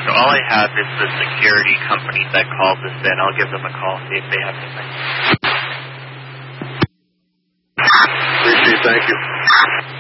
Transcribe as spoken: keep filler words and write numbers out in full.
So all I have is the security company that called us in. I'll give them a call, see if they have anything. Appreciate it. Thank you.